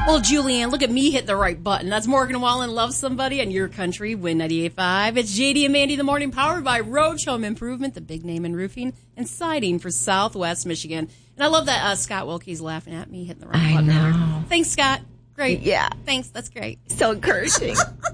Well, Julianne, look at me hit the right button. That's Morgan Wallen, Love Somebody, on your country, Win 98.5. It's JD and Mandy in the morning, powered by Roach Home Improvement, the big name in roofing and siding for Southwest Michigan. And I love that Scott Wilkie's laughing at me hitting the right button. I know. Thanks, Scott. Great. Yeah. Thanks. That's great. So encouraging.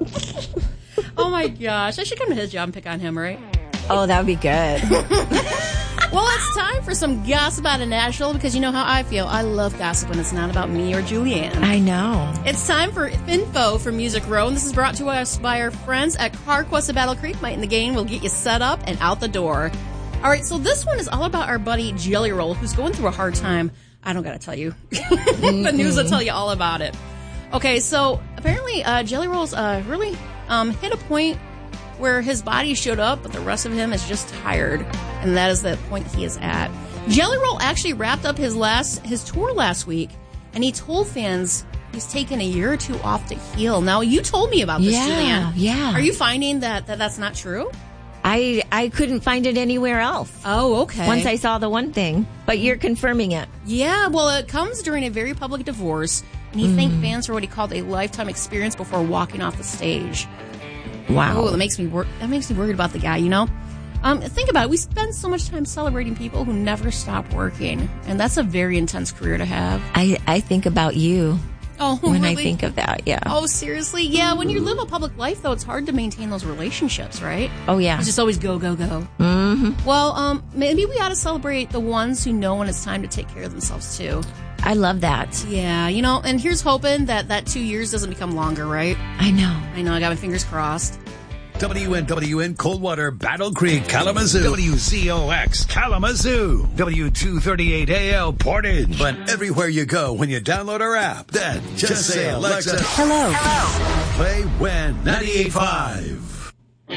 Oh, my gosh. I should come to his job and pick on him, right? Oh, that would be good. Well, it's time for some gossip out of Nashville, because you know how I feel. I love gossip when it's not about me or Julianne. I know. It's time for Info from Music Row, and this is brought to us by our friends at CarQuest of Battle Creek. Mike and the gang will get you set up and out the door. All right, so this one is all about our buddy Jelly Roll, who's going through a hard time. I don't got to tell you. The news will tell you all about it. Okay, so apparently Jelly Roll's really hit a point where his body showed up, but the rest of him is just tired, and that is the point he is at. Jelly Roll actually wrapped up his tour last week, and he told fans he's taken a year or two off to heal. Now, you told me about this, Julianne. Yeah. Are you finding that that's not true? I couldn't find it anywhere else. Oh, okay. Once I saw the one thing, but you're confirming it. Yeah, well, it comes during a very public divorce, and he thanked fans for what he called a lifetime experience before walking off the stage. Wow. Oh, that makes me worried about the guy, you know? Think about it. We spend so much time celebrating people who never stop working, and that's a very intense career to have. I think about you when really? I think of that, yeah. Oh, seriously? Yeah, when you live a public life, though, it's hard to maintain those relationships, right? Oh, yeah. It's just always go, go, go. Mm-hmm. Well, maybe we ought to celebrate the ones who know when it's time to take care of themselves, too. I love that. Yeah, you know, and here's hoping that 2 years doesn't become longer, right? I know. I got my fingers crossed. WNWN Coldwater, Battle Creek, Kalamazoo. WCOX, Kalamazoo. W238AL, Portage. But everywhere you go when you download our app, then just say, Alexa, Hello. play Win 98.5.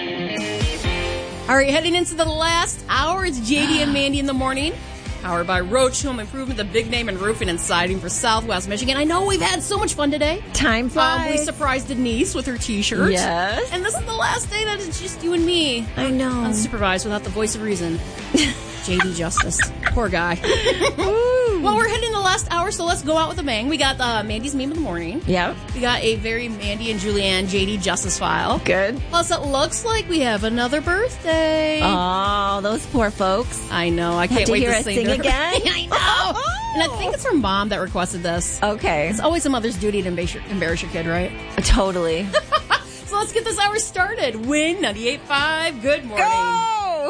All right, heading into the last hour, it's JD and Mandy in the morning. Powered by Roach Home Improvement, the big name in roofing and siding for Southwest Michigan. I know we've had so much fun today. Time flies. We surprised Denise with her T-shirt. Yes. And this is the last day that it's just you and me. I know. Unsupervised, without the voice of reason. JD Justice. Poor guy. Well, we're heading the last hour, so let's go out with a bang. We got Mandy's Meme of the Morning. Yep. We got a very Mandy and Julianne JD Justice file. Good. Plus, it looks like we have another birthday. Oh, those poor folks. I know. I can't wait to hear to us sing sing again. I know. And I think it's her mom that requested this. Okay. It's always a mother's duty to embarrass your kid, right? Totally. So let's get this hour started. Win 98.5. Good morning. Go!